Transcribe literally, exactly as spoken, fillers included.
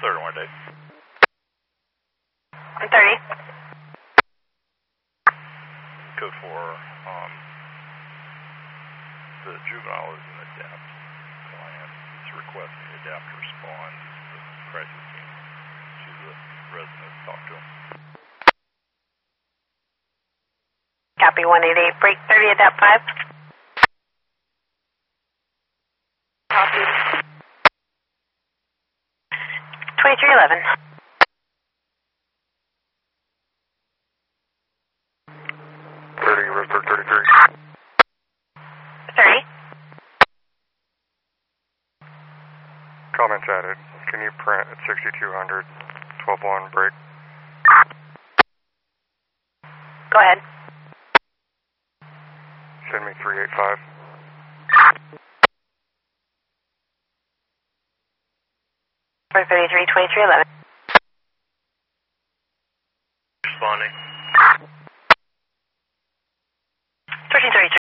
third one, Dave. I'm thirty. Code four, um, the juvenile is an adapt client. It's requesting the adapt to respond to the crisis team. She's a resident. Talk to him. Copy one eighty-eight, break thirty, adapt five. Copy. twenty-three eleven. thirty, Roseburg thirty-three. thirty. Comments added. Can you print at sixty-two hundred, twelve one, break? Go ahead. Send me three eight five. four thirty-three, twenty-three eleven. Responding. thirteen thirty-three.